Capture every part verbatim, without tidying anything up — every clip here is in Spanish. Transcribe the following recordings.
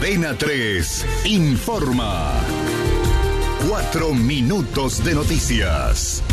Cadena tres informa. Cuatro minutos de noticias.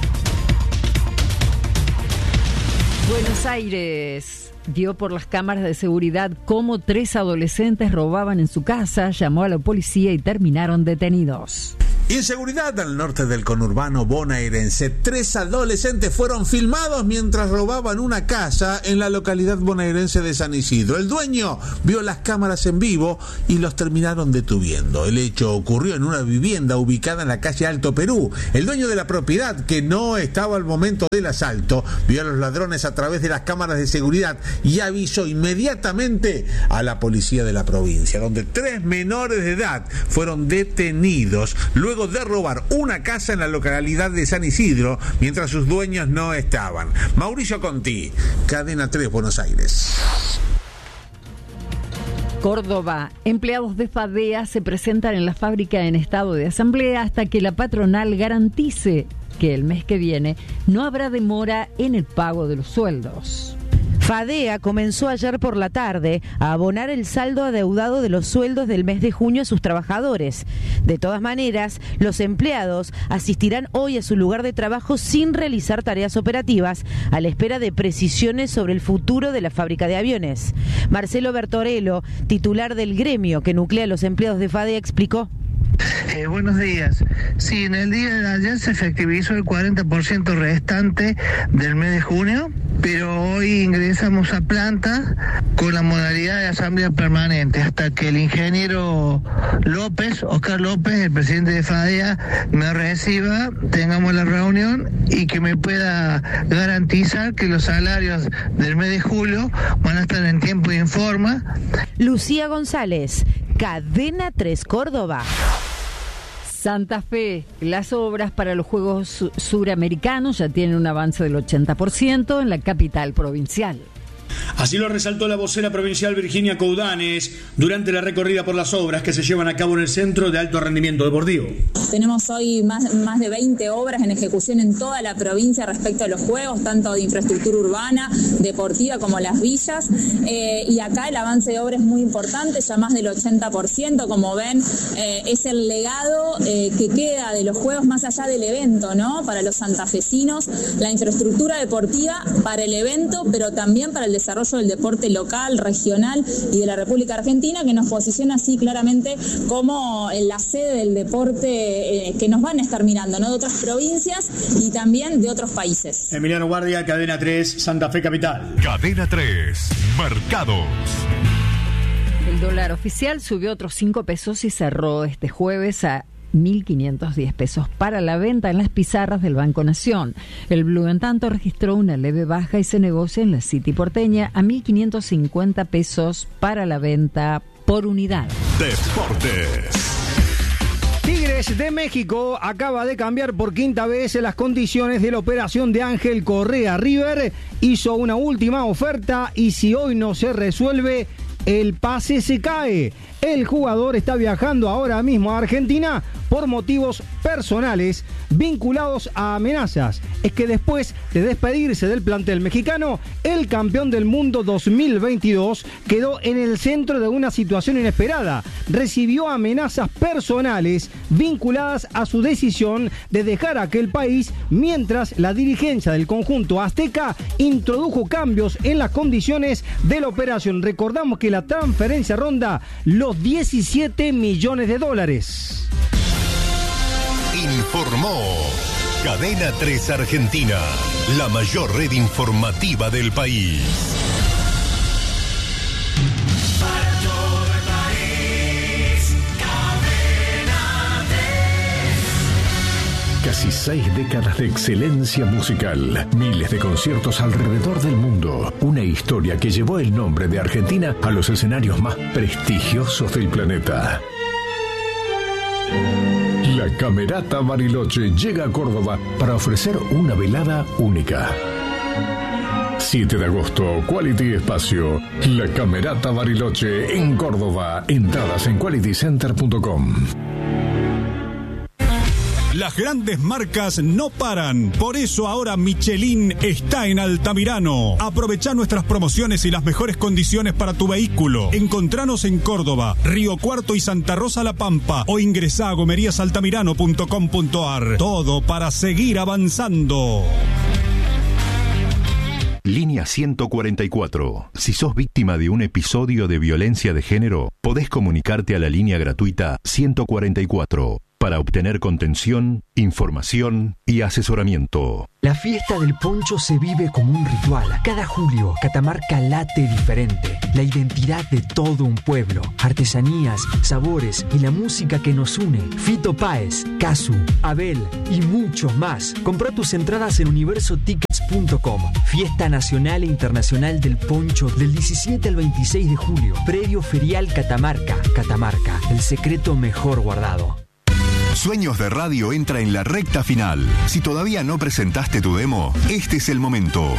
Buenos Aires vio por las cámaras de seguridad cómo tres adolescentes robaban en su casa, llamó a la policía y terminaron detenidos. Inseguridad al norte del conurbano bonaerense. Tres adolescentes fueron filmados mientras robaban una casa en la localidad bonaerense de San Isidro. El dueño vio las cámaras en vivo y los terminaron detuviendo. El hecho ocurrió en una vivienda ubicada en la calle Alto Perú. El dueño de la propiedad, que no estaba al momento del asalto, vio a los ladrones a través de las cámaras de seguridad y avisó inmediatamente a la policía de la provincia, donde tres menores de edad fueron detenidos luego de robar una casa en la localidad de San Isidro mientras sus dueños no estaban. Mauricio Conti, Cadena tres, Buenos Aires. Córdoba. Empleados de FADEA se presentan en la fábrica en estado de asamblea hasta que la patronal garantice que el mes que viene no habrá demora en el pago de los sueldos. FADEA comenzó ayer por la tarde a abonar el saldo adeudado de los sueldos del mes de junio a sus trabajadores. De todas maneras, los empleados asistirán hoy a su lugar de trabajo sin realizar tareas operativas, a la espera de precisiones sobre el futuro de la fábrica de aviones. Marcelo Bertorello, titular del gremio que nuclea a los empleados de FADEA, explicó. Eh, buenos días. Sí, en el día de ayer se efectivizó el cuarenta por ciento restante del mes de junio, pero hoy ingresamos a planta con la modalidad de asamblea permanente hasta que el ingeniero López, Oscar López, el presidente de FADEA, me reciba, tengamos la reunión y que me pueda garantizar que los salarios del mes de julio van a estar en tiempo y en forma. Lucía González, Cadena tres Córdoba. Santa Fe. Las obras para los Juegos Suramericanos ya tienen un avance del ochenta por ciento en la capital provincial. Así lo resaltó la vocera provincial Virginia Coudanes durante la recorrida por las obras que se llevan a cabo en el Centro de Alto Rendimiento Deportivo. Tenemos hoy más, más de veinte obras en ejecución en toda la provincia respecto a los juegos, tanto de infraestructura urbana, deportiva como las villas. Eh, y acá el avance de obras es muy importante, ya más del ochenta por ciento, como ven, eh, es el legado eh, que queda de los juegos más allá del evento, ¿no? Para los santafesinos, la infraestructura deportiva para el evento, pero también para el desarrollo del deporte local, regional y de la República Argentina, que nos posiciona así claramente como la sede del deporte eh, que nos van a estar mirando, ¿no? De otras provincias y también de otros países. Emiliano Guardia, Cadena tres, Santa Fe Capital. Cadena tres, Mercados. El dólar oficial subió otros cinco pesos y cerró este jueves a mil quinientos diez pesos para la venta en las pizarras del Banco Nación. El Blue, en tanto, registró una leve baja y se negocia en la City porteña a mil quinientos cincuenta pesos para la venta por unidad. Deportes. Tigres de México acaba de cambiar por quinta vez las condiciones de la operación de Ángel Correa. River hizo una última oferta y si hoy no se resuelve, el pase se cae. El jugador está viajando ahora mismo a Argentina por motivos personales vinculados a amenazas. Es que después de despedirse del plantel mexicano, el campeón del mundo dos mil veintidós quedó en el centro de una situación inesperada. Recibió amenazas personales vinculadas a su decisión de dejar aquel país, mientras la dirigencia del conjunto azteca introdujo cambios en las condiciones de la operación. Recordamos que la transferencia ronda los diecisiete millones de dólares. Informó Cadena tres Argentina, la mayor red informativa del país. Para todo el país, Cadena tres. Casi seis décadas de excelencia musical, miles de conciertos alrededor del mundo, una historia que llevó el nombre de Argentina a los escenarios más prestigiosos del planeta. La Camerata Bariloche llega a Córdoba para ofrecer una velada única. siete de agosto, Quality Espacio. La Camerata Bariloche en Córdoba. Entradas en quality center punto com. Las grandes marcas no paran. Por eso ahora Michelin está en Altamirano. Aprovecha nuestras promociones y las mejores condiciones para tu vehículo. Encontranos en Córdoba, Río Cuarto y Santa Rosa La Pampa o ingresá a gomerías altamirano punto com punto ar. Todo para seguir avanzando. Línea ciento cuarenta y cuatro. Si sos víctima de un episodio de violencia de género, podés comunicarte a la línea gratuita ciento cuarenta y cuatro para obtener contención, información y asesoramiento. La fiesta del poncho se vive como un ritual. Cada julio, Catamarca late diferente. La identidad de todo un pueblo. Artesanías, sabores y la música que nos une. Fito Páez, Casu, Abel y muchos más. Compra tus entradas en universo tickets punto com. Fiesta Nacional e Internacional del Poncho del diecisiete al veintiséis de julio. Predio Ferial Catamarca. Catamarca, el secreto mejor guardado. Sueños de Radio entra en la recta final. Si todavía no presentaste tu demo, este es el momento.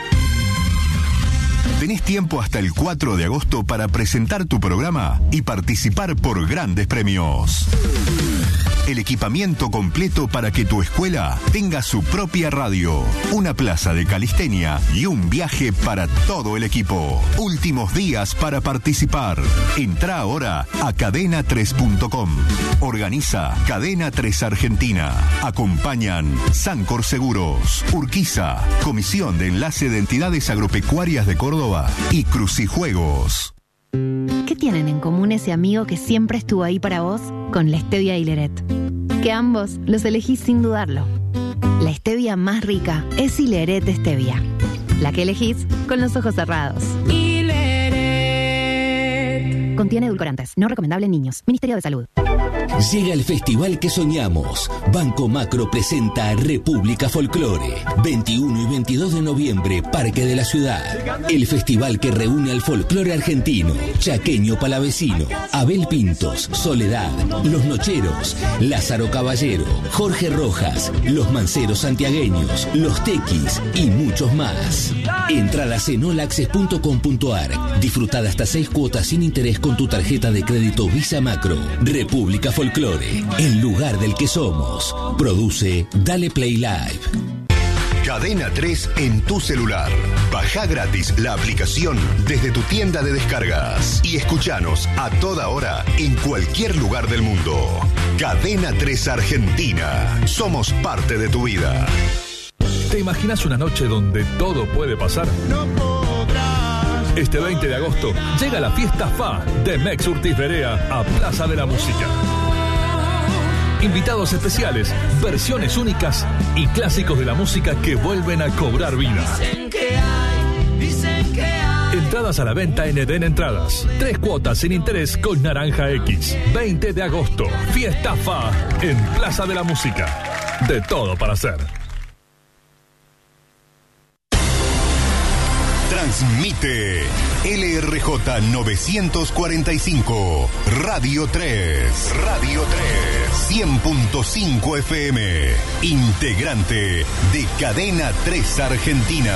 Tenés tiempo hasta el cuatro de agosto para presentar tu programa y participar por grandes premios. El equipamiento completo para que tu escuela tenga su propia radio, una plaza de calistenia y un viaje para todo el equipo. Últimos días para participar. Entrá ahora a cadena tres punto com. Organiza Cadena tres Argentina. Acompañan Sancor Seguros, Urquiza, Comisión de Enlace de Entidades Agropecuarias de Córdoba y Crucijuegos. ¿Qué tienen en común ese amigo que siempre estuvo ahí para vos con la stevia y Hileret? Que ambos los elegís sin dudarlo. La stevia más rica es Hileret Stevia, la que elegís con los ojos cerrados. Hileret. Contiene edulcorantes, no recomendable en niños. Ministerio de Salud. Llega el festival que soñamos. Banco Macro presenta República Folklore. veintiuno y veintidós de noviembre, Parque de la Ciudad. El festival que reúne al folclore argentino, chaqueño palavecino, Abel Pintos, Soledad, Los Nocheros, Lázaro Caballero, Jorge Rojas, Los Manceros Santiagueños, Los Tequis y muchos más. Entradas en all access punto com punto ar. Disfruta de hasta seis cuotas sin interés con tu tarjeta de crédito Visa Macro. República Folklore, el lugar del que somos. Produce Dale Play Live. Cadena tres en tu celular. Baja gratis la aplicación desde tu tienda de descargas y escuchanos a toda hora en cualquier lugar del mundo. Cadena tres Argentina. Somos parte de tu vida. ¿Te imaginas una noche donde todo puede pasar? No podrás. Este veinte de agosto llega la fiesta F A de Mex Urtiz Berea a Plaza de la Música. Invitados especiales, versiones únicas y clásicos de la música que vuelven a cobrar vida. Dicen que hay, dicen que hay. Entradas a la venta en Eden Entradas. Tres cuotas sin interés con Naranja X. veinte de agosto, fiesta F A en Plaza de la Música. De todo para hacer. Transmite L R J novecientos cuarenta y cinco, Radio tres. Radio tres. cien punto cinco F M. Integrante de Cadena tres Argentina.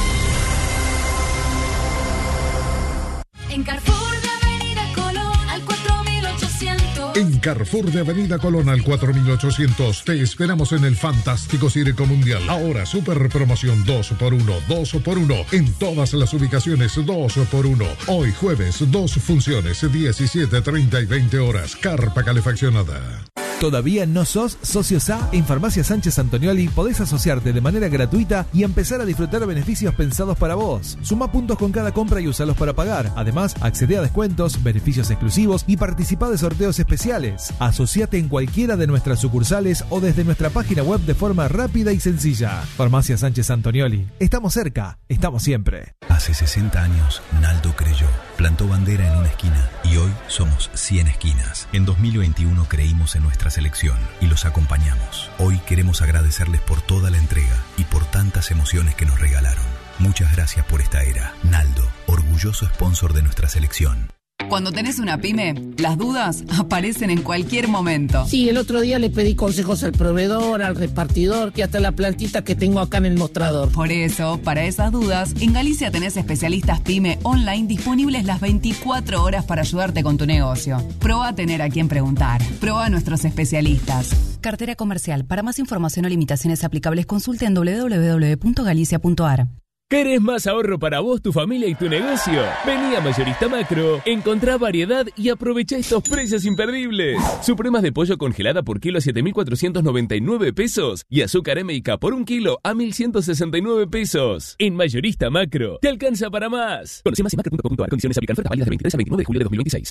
En Carrefour de Avenida Colón al cuatro mil ochocientos. En Carrefour de Avenida Colón al cuatro mil ochocientos te esperamos en el fantástico Circo Mundial. Ahora super promoción dos por uno, dos por uno. En todas las ubicaciones dos por uno. Hoy jueves dos funciones, diecisiete, treinta y veinte horas. Carpa calefaccionada. ¿Todavía no sos socio S A? En Farmacia Sánchez Antonioli podés asociarte de manera gratuita y empezar a disfrutar beneficios pensados para vos. Suma puntos con cada compra y usalos para pagar. Además, accede a descuentos, beneficios exclusivos y participa de sorteos especiales. Asociate en cualquiera de nuestras sucursales o desde nuestra página web de forma rápida y sencilla. Farmacia Sánchez Antonioli. Estamos cerca, estamos siempre. Hace sesenta años, Naldo creyó, plantó bandera en una esquina y hoy somos cien esquinas. En dos mil veintiuno creímos en nuestra selección y los acompañamos. Hoy queremos agradecerles por toda la entrega y por tantas emociones que nos regalaron. Muchas gracias por esta era. Naldo, orgulloso sponsor de nuestra selección. Cuando tenés una pyme, las dudas aparecen en cualquier momento. Sí, el otro día le pedí consejos al proveedor, al repartidor y hasta la plantita que tengo acá en el mostrador. Por eso, para esas dudas, en Galicia tenés especialistas pyme online disponibles las veinticuatro horas para ayudarte con tu negocio. Probá a tener a quien preguntar. Probá a nuestros especialistas. Cartera comercial. Para más información o limitaciones aplicables consulte en doble u doble u doble u punto galicia punto a r. ¿Querés más ahorro para vos, tu familia y tu negocio? Vení a Mayorista Macro, encontrá variedad y aprovecha estos precios imperdibles. Supremas de pollo congelada por kilo a siete mil cuatrocientos noventa y nueve pesos y azúcar M y K por un kilo a mil ciento sesenta y nueve pesos. En Mayorista Macro, te alcanza para más. Conoce más en macro punto com punto a r. Condiciones aplican. Ofertas válidas del veintitrés al veintinueve de julio de dos mil veintiséis.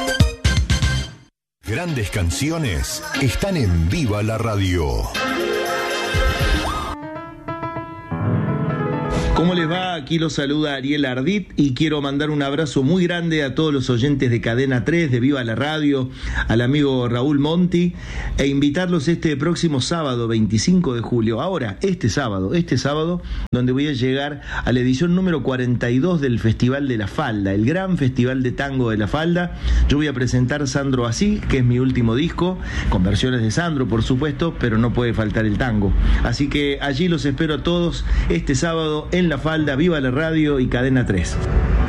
Grandes canciones están en Viva la Radio. ¿Cómo les va? Aquí los saluda Ariel Ardit y quiero mandar un abrazo muy grande a todos los oyentes de Cadena tres, de Viva la Radio, al amigo Raúl Monti, e invitarlos este próximo sábado, veinticinco de julio, ahora, este sábado, este sábado, donde voy a llegar a la edición número cuarenta y dos del Festival de la Falda, el gran Festival de Tango de la Falda. Yo voy a presentar Sandro Así, que es mi último disco, con versiones de Sandro, por supuesto, pero no puede faltar el tango. Así que allí los espero a todos este sábado en La Falda, Viva la Radio y Cadena tres.